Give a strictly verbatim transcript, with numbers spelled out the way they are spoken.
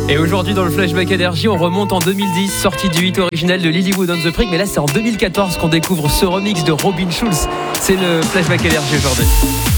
Et aujourd'hui dans le Flashback Énergie, on remonte en deux mille dix, sortie du hit original de Lilywood on the Prig, mais là c'est en deux mille quatorze qu'on découvre ce remix de Robin Schulz. C'est le Flashback Énergie aujourd'hui.